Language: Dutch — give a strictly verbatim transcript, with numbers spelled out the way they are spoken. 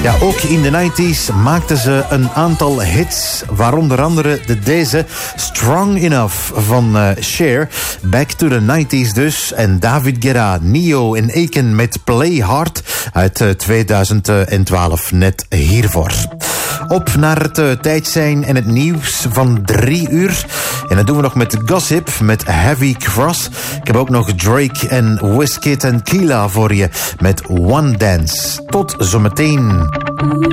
Ja, ook in de nineties maakten ze een aantal hits, waaronder andere de deze Strong Enough van uh, Cher. Back to the nineties dus. En David Guetta, Neo en Aiken met Play Hard uit uh, tweeduizend twaalf, net hiervoor. Op naar het uh, tijdsein en het nieuws van drie uur. En dat doen we nog met Gossip, met Heavy Cross. Ik heb ook nog Drake en Wizkid en Kila voor je met One Dance. Tot zometeen.